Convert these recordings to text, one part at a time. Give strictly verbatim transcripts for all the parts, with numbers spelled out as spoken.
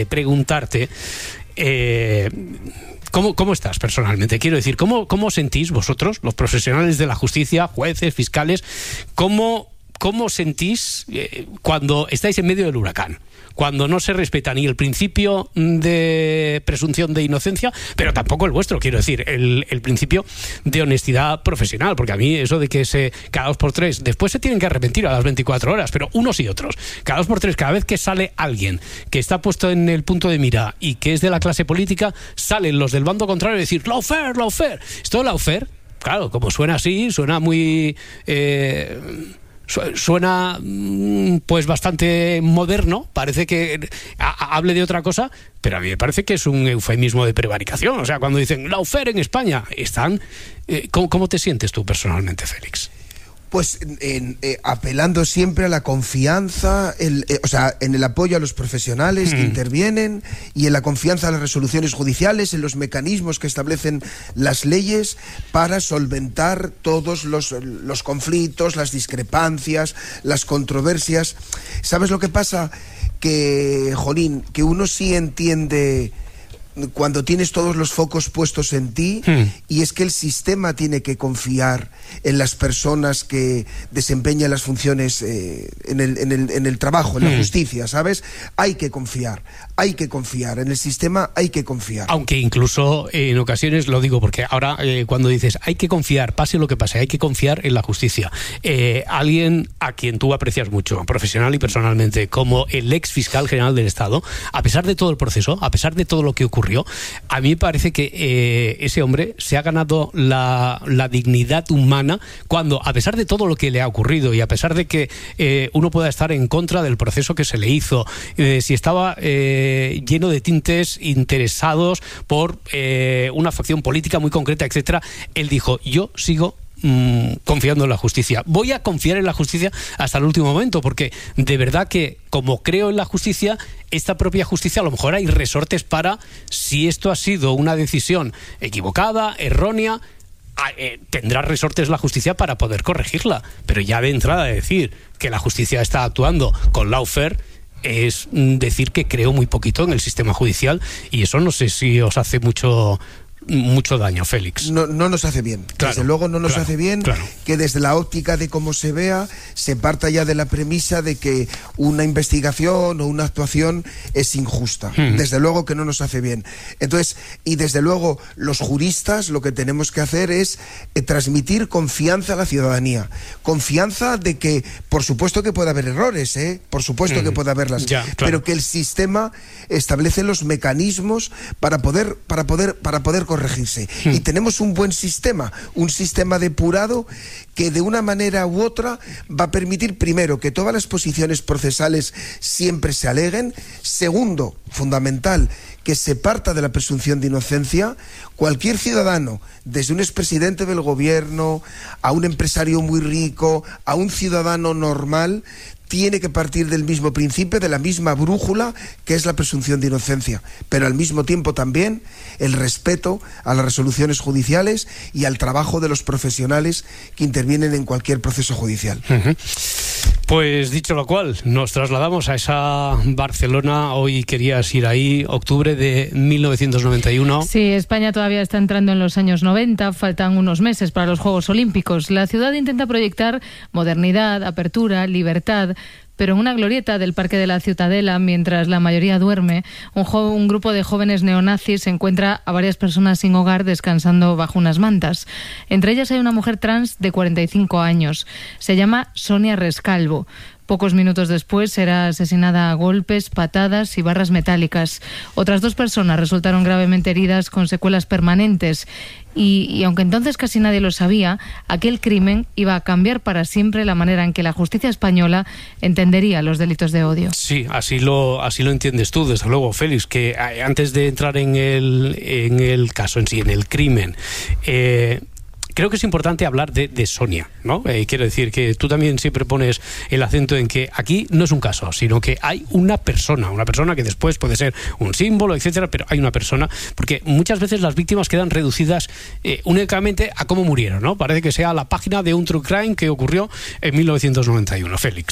preguntarte eh, ¿cómo, cómo estás personalmente. Quiero decir, ¿cómo, cómo sentís vosotros, los profesionales de la justicia, jueces, fiscales, cómo, cómo sentís eh, cuando estáis en medio del huracán? Cuando no se respeta ni el principio de presunción de inocencia, pero tampoco el vuestro, quiero decir, el, el principio de honestidad profesional, porque a mí eso de que se cada dos por tres, después se tienen que arrepentir a las veinticuatro horas, pero unos y otros, cada dos por tres, cada vez que sale alguien que está puesto en el punto de mira y que es de la clase política, salen los del bando contrario a decir lawfare, lawfare. Esto lawfare, claro, como suena así, suena muy... Eh, Suena pues bastante moderno, parece que hable de otra cosa, pero a mí me parece que es un eufemismo de prevaricación. O sea, cuando dicen lawfare en España, están... Eh, ¿cómo, ¿Cómo te sientes tú personalmente, Félix? Pues en, eh, apelando siempre a la confianza, el, eh, o sea, en el apoyo a los profesionales mm. que intervienen y en la confianza a las resoluciones judiciales, en los mecanismos que establecen las leyes para solventar todos los, los conflictos, las discrepancias, las controversias. ¿Sabes lo que pasa? Que, jolín, que uno sí entiende... cuando tienes todos los focos puestos en ti, hmm. y es que el sistema tiene que confiar en las personas que desempeñan las funciones eh, en, el, en, el, en el trabajo, en hmm. la justicia, ¿sabes? Hay que confiar, hay que confiar, en el sistema hay que confiar. Aunque incluso eh, en ocasiones, lo digo porque ahora eh, cuando dices hay que confiar, pase lo que pase, hay que confiar en la justicia. Eh, alguien a quien tú aprecias mucho, profesional y personalmente, como el ex fiscal general del Estado, a pesar de todo el proceso, a pesar de todo lo que ocurrió, a mí me parece que eh, ese hombre se ha ganado la, la dignidad humana cuando, a pesar de todo lo que le ha ocurrido y a pesar de que eh, uno pueda estar en contra del proceso que se le hizo, eh, si estaba eh, lleno de tintes interesados por eh, una facción política muy concreta, etcétera, él dijo, yo sigo confiando en la justicia. Voy a confiar en la justicia hasta el último momento, porque de verdad que como creo en la justicia, esta propia justicia a lo mejor hay resortes para, si esto ha sido una decisión equivocada, errónea, eh, tendrá resortes la justicia para poder corregirla. Pero ya de entrada decir que la justicia está actuando con lawfare es decir que creo muy poquito en el sistema judicial, y eso no sé si os hace mucho... mucho daño, Félix. No, no nos hace bien. Claro, desde luego no nos claro, hace bien claro. que desde la óptica de cómo se vea se parta ya de la premisa de que una investigación o una actuación es injusta. Hmm. Desde luego que no nos hace bien. Entonces, y desde luego los juristas lo que tenemos que hacer es eh, transmitir confianza a la ciudadanía. Confianza de que, por supuesto que puede haber errores, ¿eh? Por supuesto hmm. que puede haberlas, ya, claro. pero que el sistema establece los mecanismos para poder, para poder, para poder corregirse. Hmm. Y tenemos un buen sistema, un sistema depurado que de una manera u otra va a permitir, primero, que todas las posiciones procesales siempre se aleguen. Segundo, fundamental, que se parta de la presunción de inocencia. Cualquier ciudadano, desde un expresidente del gobierno, a un empresario muy rico, a un ciudadano normal, tiene que partir del mismo principio, de la misma brújula, que es la presunción de inocencia, pero al mismo tiempo también el respeto a las resoluciones judiciales y al trabajo de los profesionales que intervienen en cualquier proceso judicial. Uh-huh. Pues dicho lo cual, nos trasladamos a esa Barcelona. Hoy querías ir ahí, octubre de mil novecientos noventa y uno. Sí, España todavía está entrando en los años noventa, faltan unos meses para los Juegos Olímpicos. La ciudad intenta proyectar modernidad, apertura, libertad, pero en una glorieta del Parque de la Ciutadela, mientras la mayoría duerme, un, jo- un grupo de jóvenes neonazis encuentra a varias personas sin hogar descansando bajo unas mantas. Entre ellas hay una mujer trans de cuarenta y cinco años. Se llama Sonia Rescalvo. Pocos minutos después será asesinada a golpes, patadas y barras metálicas. Otras dos personas resultaron gravemente heridas con secuelas permanentes. Y, y aunque entonces casi nadie lo sabía, aquel crimen iba a cambiar para siempre la manera en que la justicia española entendería los delitos de odio. Sí, así lo, así lo entiendes tú, desde luego, Félix, que antes de entrar en el, en el caso en sí, en el crimen, eh, creo que es importante hablar de, de Sonia, ¿no? Eh, quiero decir que tú también siempre pones el acento en que aquí no es un caso, sino que hay una persona, una persona que después puede ser un símbolo, etcétera, pero hay una persona, porque muchas veces las víctimas quedan reducidas eh, únicamente a cómo murieron, ¿no? Parece que sea la página de un true crime que ocurrió en mil novecientos noventa y uno, Félix.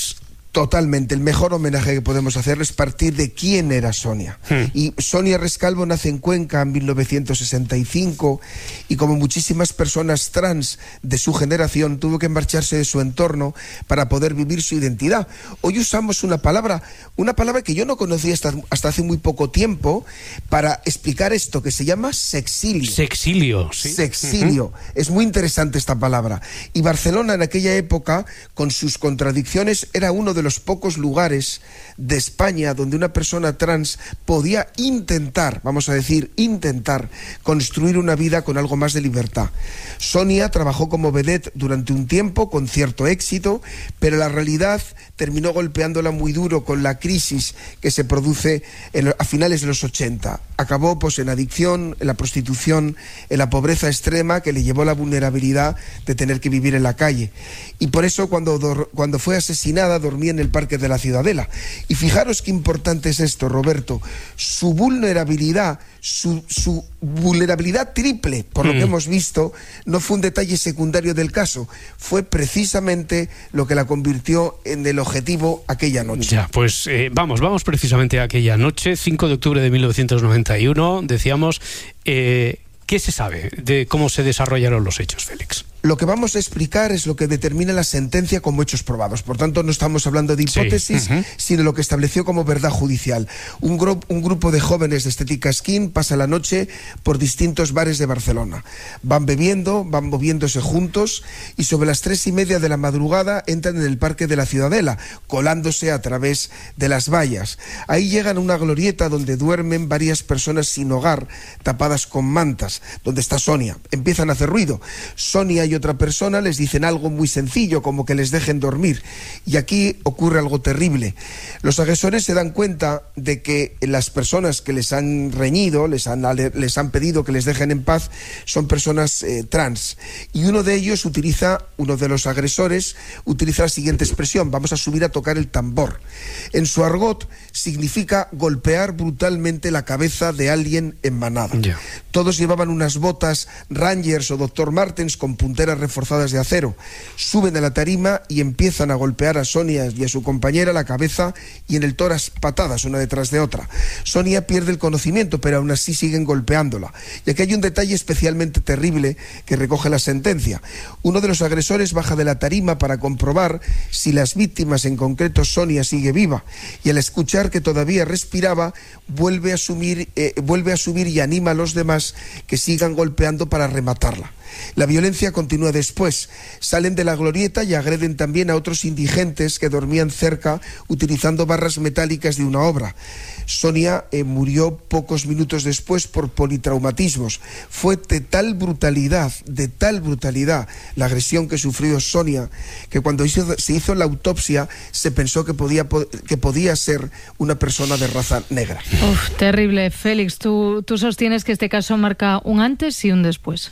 Totalmente. El mejor homenaje que podemos hacer es partir de quién era Sonia. Hmm. Y Sonia Rescalvo nace en Cuenca en mil novecientos sesenta y cinco y, como muchísimas personas trans de su generación, tuvo que marcharse de su entorno para poder vivir su identidad. Hoy usamos una palabra, una palabra que yo no conocía hasta, hasta hace muy poco tiempo para explicar esto, que se llama sexilio. Sexilio, sí. Sexilio. Uh-huh. Es muy interesante esta palabra. Y Barcelona en aquella época, con sus contradicciones, era uno de de los pocos lugares de España donde una persona trans podía intentar, vamos a decir, intentar construir una vida con algo más de libertad. Sonia trabajó como vedette durante un tiempo con cierto éxito, pero la realidad terminó golpeándola muy duro con la crisis que se produce en, a finales de los ochenta. Acabó pues en adicción, en la prostitución, en la pobreza extrema que le llevó a la vulnerabilidad de tener que vivir en la calle. Y por eso cuando, cuando fue asesinada dormía en el Parque de la Ciudadela. Y fijaros qué importante es esto, Roberto. Su vulnerabilidad, su, su vulnerabilidad triple, por lo mm. que hemos visto, no fue un detalle secundario del caso. Fue precisamente lo que la convirtió en el objetivo aquella noche. Ya, pues eh, vamos, vamos precisamente a aquella noche, cinco de octubre de mil novecientos noventa y uno, decíamos... Eh, ¿Qué se sabe de cómo se desarrollaron los hechos, Félix? Lo que vamos a explicar es lo que determina la sentencia como hechos probados. Por tanto, no estamos hablando de hipótesis, sí. uh-huh. sino lo que estableció como verdad judicial. Un, gru- un grupo de jóvenes de Estética Skin pasa la noche por distintos bares de Barcelona. Van bebiendo, van moviéndose juntos y sobre las tres y media de la madrugada entran en el Parque de la Ciudadela, colándose a través de las vallas. Ahí llegan a una glorieta donde duermen varias personas sin hogar, tapadas con mantas, donde está Sonia. Empiezan a hacer ruido. Sonia y otra persona les dicen algo muy sencillo, como que les dejen dormir. Y aquí ocurre algo terrible. Los agresores se dan cuenta de que las personas que les han reñido, les han, les han pedido que les dejen en paz, son personas eh, trans. Y uno de ellos utiliza, uno de los agresores, utiliza la siguiente expresión: vamos a subir a tocar el tambor. En su argot significa golpear brutalmente la cabeza de alguien en manada. Yeah. Todos llevaban unas botas Rangers o doctor Martens con punteras reforzadas de acero. Suben a la tarima y empiezan a golpear a Sonia y a su compañera la cabeza y en el tórax patadas una detrás de otra. Sonia pierde el conocimiento, pero aún así siguen golpeándola. Y aquí hay un detalle especialmente terrible que recoge la sentencia. Uno de los agresores baja de la tarima para comprobar si las víctimas, en concreto Sonia, sigue viva. Y al escuchar que todavía respiraba, vuelve a subir, eh, vuelve a subir y anima a los demás que sigan golpeando para rematarla. La violencia continúa después. Salen de la glorieta y agreden también a otros indigentes que dormían cerca utilizando barras metálicas de una obra. Sonia eh, murió pocos minutos después por politraumatismos. Fue de tal brutalidad, de tal brutalidad la agresión que sufrió Sonia, que cuando hizo, se hizo la autopsia se pensó que podía, que podía ser una persona de raza negra. Uf, terrible. Félix, ¿tú, tú sostienes que este caso marca un antes y un después?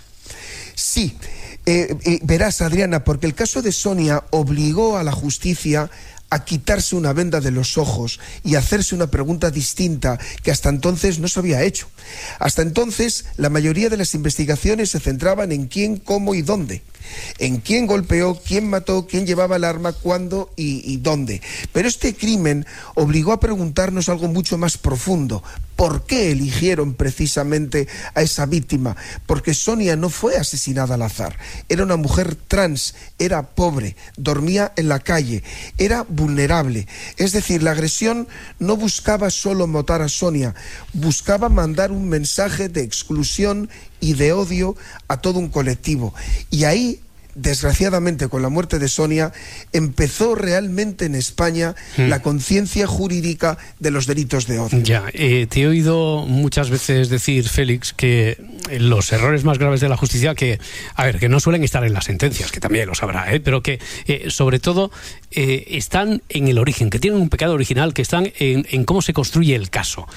Sí, eh, eh, verás, Adriana, porque el caso de Sonia obligó a la justicia a quitarse una venda de los ojos y hacerse una pregunta distinta que hasta entonces no se había hecho. Hasta entonces, la mayoría de las investigaciones se centraban en quién, cómo y dónde. En quién golpeó, quién mató, quién llevaba el arma, cuándo y, y dónde. Pero este crimen obligó a preguntarnos algo mucho más profundo. ¿Por qué eligieron precisamente a esa víctima? Porque Sonia no fue asesinada al azar. Era una mujer trans, era pobre, dormía en la calle, era vulnerable. Es decir, la agresión no buscaba solo matar a Sonia, buscaba mandar un mensaje de exclusión y de odio a todo un colectivo. Y ahí, desgraciadamente, con la muerte de Sonia, empezó realmente en España mm. la conciencia jurídica de los delitos de odio. Ya, eh, te he oído muchas veces decir, Félix, que los errores más graves de la justicia, que, a ver, que no suelen estar en las sentencias, que también los habrá, ¿eh? pero que, eh, sobre todo, eh, están en el origen, que tienen un pecado original, que están en, en cómo se construye el caso.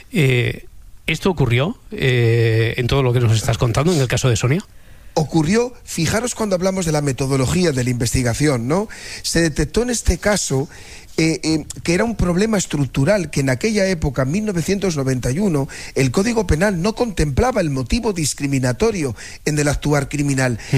Eh, ¿Esto ocurrió eh, en todo lo que nos estás contando, en el caso de Sonia? Ocurrió, fijaros cuando hablamos de la metodología de la investigación, ¿no? Se detectó en este caso eh, eh, que era un problema estructural, que en aquella época, en mil novecientos noventa y uno, el Código Penal no contemplaba el motivo discriminatorio en el actuar criminal. Hmm.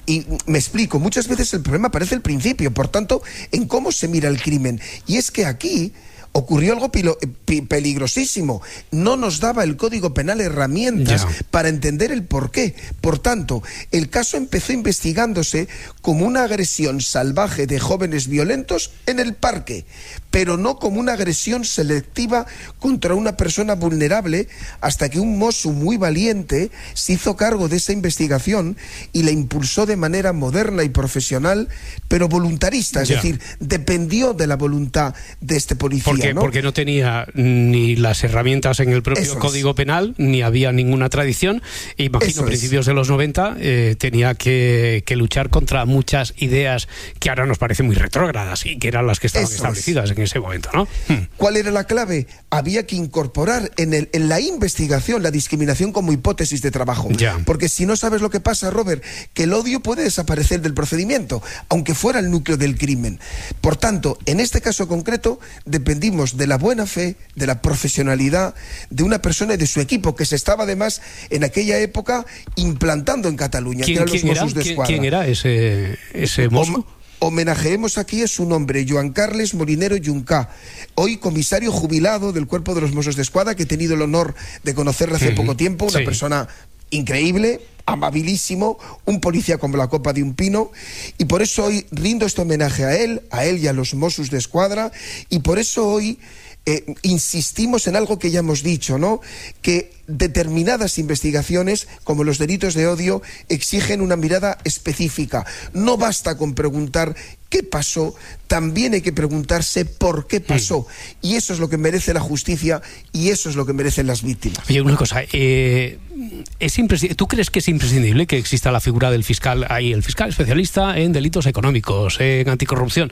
Y me explico, muchas veces el problema aparece al principio, por tanto, en cómo se mira el crimen. Y es que aquí ocurrió algo pilo, pi, peligrosísimo. No nos daba el Código Penal herramientas yeah. para entender el porqué. Por tanto, el caso empezó investigándose como una agresión salvaje de jóvenes violentos en el parque, pero no como una agresión selectiva contra una persona vulnerable, hasta que un mosso muy valiente se hizo cargo de esa investigación y la impulsó de manera moderna y profesional, pero voluntarista, es yeah. decir, dependió de la voluntad de este policía. Porque, ¿no? porque no tenía ni las herramientas en el propio Eso Código es. Penal, ni había ninguna tradición. Imagino, a principios es. de los noventa, eh, tenía que, que luchar contra muchas ideas que ahora nos parecen muy retrógradas y que eran las que estaban Eso establecidas es. en ese momento, ¿no? ¿Cuál era la clave? Había que incorporar en, el, en la investigación la discriminación como hipótesis de trabajo. Ya. Porque si no sabes lo que pasa, Robert, que el odio puede desaparecer del procedimiento, aunque fuera el núcleo del crimen. Por tanto, en este caso concreto, dependimos de la buena fe, de la profesionalidad de una persona y de su equipo, que se estaba además en aquella época implantando en Cataluña, que eran los Mossos d'Esquadra. ¿Quién era ese, ese mosso? Homenajeemos aquí a su nombre, Joan Carles Molinero Juncá, hoy comisario jubilado del Cuerpo de los Mossos d'Esquadra, que he tenido el honor de conocerle hace uh-huh. poco tiempo, una sí. persona increíble, amabilísimo, un policía como la copa de un pino, y por eso hoy rindo este homenaje a él, a él y a los Mossos d'Esquadra, y por eso hoy eh, insistimos en algo que ya hemos dicho, ¿no? Que determinadas investigaciones, como los delitos de odio, exigen una mirada específica. No basta con preguntar qué pasó, también hay que preguntarse por qué pasó. Sí. Y eso es lo que merece la justicia y eso es lo que merecen las víctimas. Oye, una cosa, eh, es imprescindible, ¿tú crees que es imprescindible que exista la figura del fiscal ahí, el fiscal especialista en delitos económicos, en anticorrupción,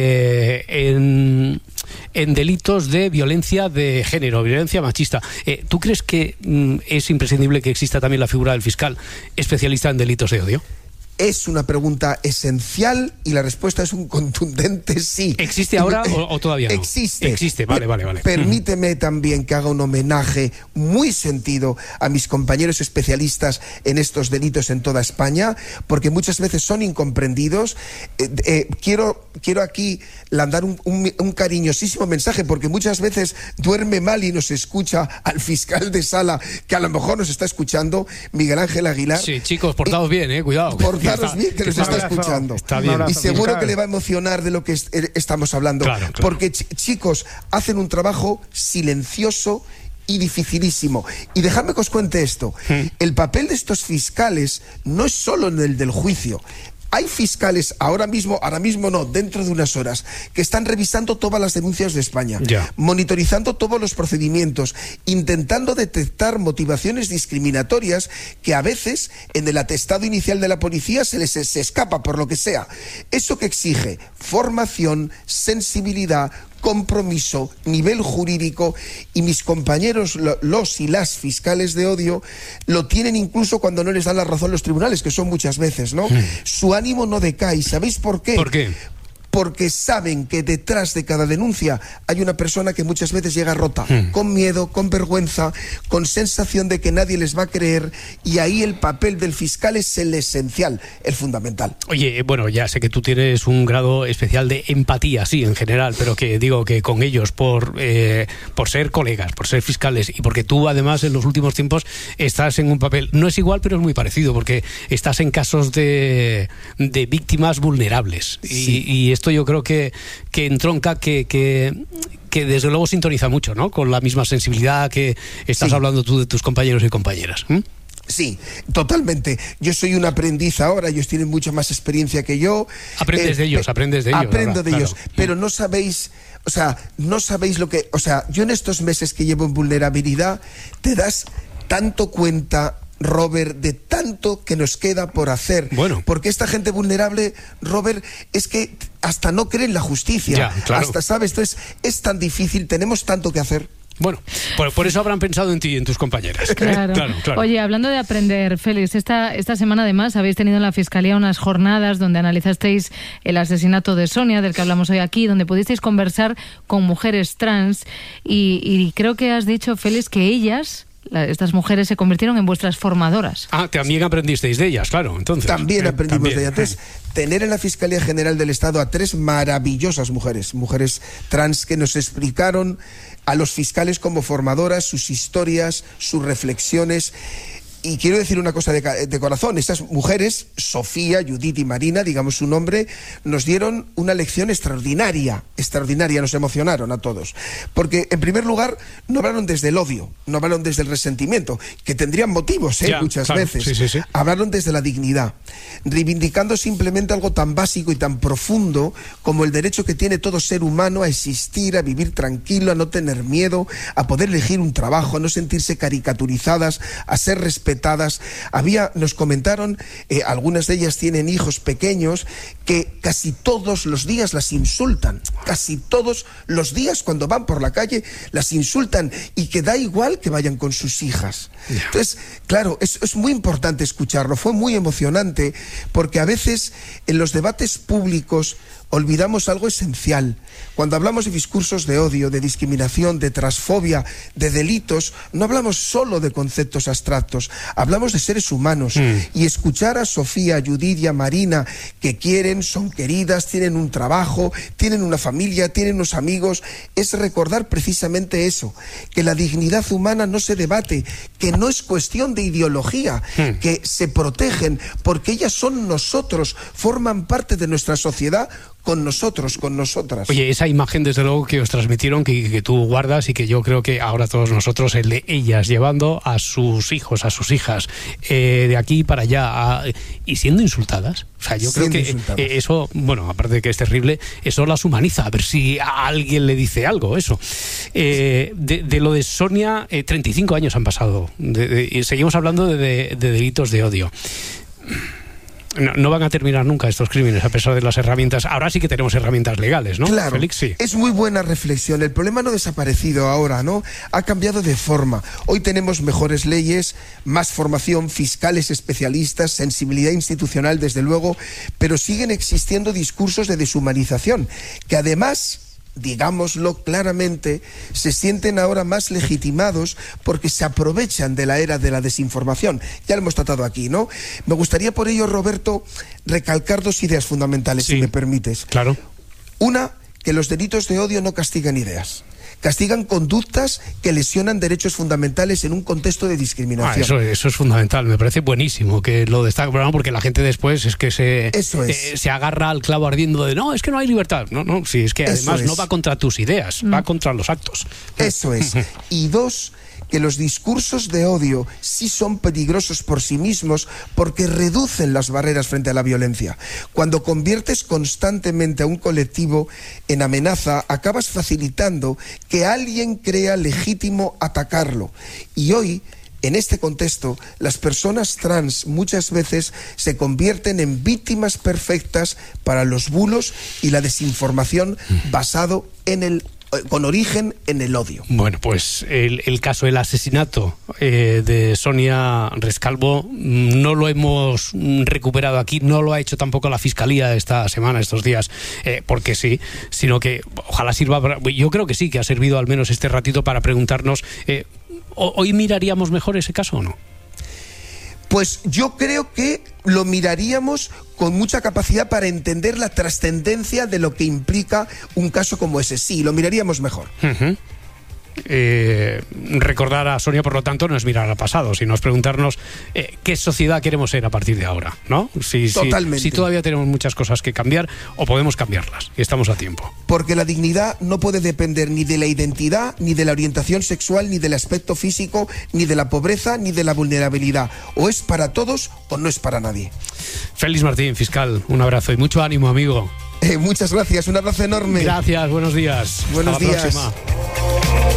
eh, en, en delitos de violencia de género, violencia machista? Eh, ¿Tú crees que es imprescindible que exista también la figura del fiscal especialista en delitos de odio? Es una pregunta esencial y la respuesta es un contundente sí. ¿Existe ahora o, o todavía no? Existe. Existe, vale, vale, vale. Permíteme también que haga un homenaje muy sentido a mis compañeros especialistas en estos delitos en toda España, porque muchas veces son incomprendidos. Eh, eh, quiero, quiero aquí landar un, un, un cariñosísimo mensaje, porque muchas veces duerme mal y nos escucha al fiscal de sala, que a lo mejor nos está escuchando, Miguel Ángel Aguilar. Sí, chicos, portaos eh, bien, eh, cuidado. Portaos bien, que nos está escuchando. Está bien. Y seguro que le va a emocionar de lo que est estamos hablando. Claro, claro. Porque, ch chicos, hacen un trabajo silencioso y dificilísimo. Y dejadme que os cuente esto. ¿Mm? El papel de estos fiscales no es solo en el del juicio. Hay fiscales ahora mismo, ahora mismo no, dentro de unas horas, que están revisando todas las denuncias de España, yeah. monitorizando todos los procedimientos, intentando detectar motivaciones discriminatorias que a veces en el atestado inicial de la policía se les se escapa por lo que sea. Eso que exige formación, sensibilidad, compromiso, nivel jurídico, y mis compañeros, los y las fiscales de odio, lo tienen incluso cuando no les dan la razón los tribunales, que son muchas veces, ¿no? Mm. Su ánimo no decae. ¿Sabéis por qué? ¿Por qué? Porque saben que detrás de cada denuncia hay una persona que muchas veces llega rota, mm. con miedo, con vergüenza, con sensación de que nadie les va a creer, y ahí el papel del fiscal es el esencial, el fundamental. Oye, bueno, ya sé que tú tienes un grado especial de empatía, sí, en general, pero que digo que con ellos, por, eh, por ser colegas, por ser fiscales, y porque tú además en los últimos tiempos estás en un papel, no es igual, pero es muy parecido, porque estás en casos de, de víctimas vulnerables, sí. y, y esto yo creo que, que entronca, que, que, que desde luego sintoniza mucho, ¿no? Con la misma sensibilidad que estás sí. hablando tú de tus compañeros y compañeras. ¿Mm? Sí, totalmente. Yo soy un aprendiz ahora, ellos tienen mucha más experiencia que yo. Aprendes eh, de ellos, aprendes de ellos. Aprendo ¿verdad? de Claro. ellos, pero no sabéis, o sea, no sabéis lo que, o sea, yo en estos meses que llevo en vulnerabilidad, te das tanto cuenta, Robert, de tanto que nos queda por hacer. Bueno. Porque esta gente vulnerable, Robert, es que hasta no cree en la justicia. Ya, claro. Hasta, ¿sabes? Entonces, es tan difícil, tenemos tanto que hacer. Bueno, por, por eso habrán pensado en ti y en tus compañeras. Claro. claro, claro. Oye, hablando de aprender, Félix, esta, esta semana además habéis tenido en la Fiscalía unas jornadas donde analizasteis el asesinato de Sonia, del que hablamos hoy aquí, donde pudisteis conversar con mujeres trans y, y creo que has dicho, Félix, que ellas La, estas mujeres se convirtieron en vuestras formadoras. Ah, también aprendisteis de ellas, claro, entonces. También eh, aprendimos también. de ellas. Entonces, tener en la Fiscalía General del Estado a tres maravillosas mujeres, mujeres trans que nos explicaron a los fiscales como formadoras sus historias, sus reflexiones. Y quiero decir una cosa de, de corazón, estas mujeres, Sofía, Judith y Marina, digamos su nombre, nos dieron una lección extraordinaria, extraordinaria, nos emocionaron a todos. Porque, en primer lugar, no hablaron desde el odio, no hablaron desde el resentimiento, que tendrían motivos, ¿eh? Ya, muchas claro, veces. sí, sí, sí. Hablaron desde la dignidad, reivindicando simplemente algo tan básico y tan profundo como el derecho que tiene todo ser humano a existir, a vivir tranquilo, a no tener miedo, a poder elegir un trabajo, a no sentirse caricaturizadas, a ser respetadas. Había, nos comentaron, eh, algunas de ellas tienen hijos pequeños que casi todos los días las insultan, casi todos los días cuando van por la calle las insultan y que da igual que vayan con sus hijas. Yeah. Entonces, claro, es, es muy importante escucharlo, fue muy emocionante porque a veces en los debates públicos olvidamos algo esencial. Cuando hablamos de discursos de odio, de discriminación, de transfobia, de delitos, no hablamos solo de conceptos abstractos, hablamos de seres humanos. Mm. Y escuchar a Sofía, a Judith y a Marina, que quieren, son queridas, tienen un trabajo, tienen una familia, tienen unos amigos, es recordar precisamente eso, que la dignidad humana no se debate, que no es cuestión de ideología, mm. que se protegen porque ellas son nosotros, forman parte de nuestra sociedad, con nosotros, con nosotras. Oye, esa imagen desde luego que os transmitieron, que, que tú guardas y que yo creo que ahora todos nosotros, el de ellas llevando a sus hijos, a sus hijas, eh, de aquí para allá, a, y siendo insultadas. O sea, yo siendo creo que eh, eso, bueno, aparte de que es terrible, eso las humaniza, a ver si a alguien le dice algo, eso. Eh, de, de lo de Sonia, eh, treinta y cinco años han pasado, de, de, y seguimos hablando de, de, de delitos de odio. No, no van a terminar nunca estos crímenes a pesar de las herramientas. Ahora sí que tenemos herramientas legales, ¿no? Claro, Félix, sí. Es muy buena reflexión. El problema no ha desaparecido ahora, ¿no? Ha cambiado de forma. Hoy tenemos mejores leyes, más formación, fiscales especialistas, sensibilidad institucional, desde luego, pero siguen existiendo discursos de deshumanización, que además, digámoslo claramente, se sienten ahora más legitimados porque se aprovechan de la era de la desinformación. Ya lo hemos tratado aquí, ¿no? Me gustaría por ello, Roberto, recalcar dos ideas fundamentales, sí, si me permites. Claro. Una, que los delitos de odio no castigan ideas. Castigan conductas que lesionan derechos fundamentales en un contexto de discriminación. Ah, eso, eso es fundamental, me parece buenísimo que lo destaque, porque la gente después es que se, eso es. eh, se agarra al clavo ardiendo de no, es que no hay libertad. No, no, sí, es que además es. no va contra tus ideas, mm. va contra los actos. Eso es. Y dos, que los discursos de odio sí son peligrosos por sí mismos porque reducen las barreras frente a la violencia. Cuando conviertes constantemente a un colectivo en amenaza, acabas facilitando que alguien crea legítimo atacarlo. Y hoy, en este contexto, las personas trans muchas veces se convierten en víctimas perfectas para los bulos y la desinformación basado en el con origen en el odio. Bueno, pues el, el caso del asesinato eh, de Sonia Rescalvo no lo hemos recuperado aquí, no lo ha hecho tampoco la Fiscalía esta semana, estos días, eh, porque sí, sino que ojalá sirva para, yo creo que sí, que ha servido al menos este ratito para preguntarnos, eh, ¿hoy miraríamos mejor ese caso o no? Pues yo creo que lo miraríamos con mucha capacidad para entender la trascendencia de lo que implica un caso como ese. Sí, lo miraríamos mejor. Uh-huh. Eh, recordar a Sonia, por lo tanto, no es mirar al pasado, sino es preguntarnos eh, qué sociedad queremos ser a partir de ahora, ¿no? Si, Totalmente. Si, si todavía tenemos muchas cosas que cambiar o podemos cambiarlas y estamos a tiempo. Porque la dignidad no puede depender ni de la identidad, ni de la orientación sexual, ni del aspecto físico, ni de la pobreza, ni de la vulnerabilidad. O es para todos o no es para nadie. Félix Martín, fiscal, un abrazo y mucho ánimo, amigo. Eh, muchas gracias, un abrazo enorme. Gracias, buenos días. Buenos Hasta días. la próxima.